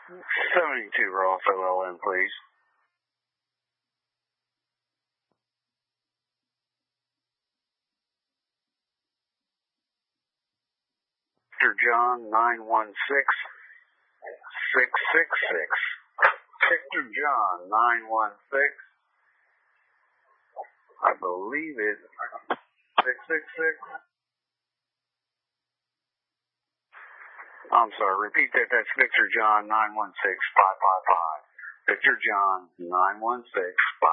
72 Ross LLM, please. Victor John 916 666. Victor John 916. I believe it's 666. I'm sorry, repeat that. That's Victor John 916 555. Victor John 916 555.